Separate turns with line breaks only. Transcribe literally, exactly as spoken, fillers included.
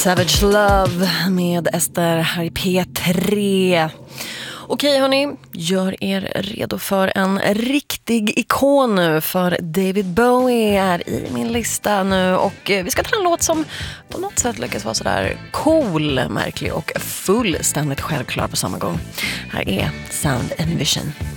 Savage Love med Ester här i P tre. Okej hörni, gör er redo för en riktig ikon nu, för David Bowie är i min lista nu och vi ska ta en låt som på något sätt lyckas vara sådär cool, märklig och fullständigt självklar på samma gång. Här är Sound and Vision.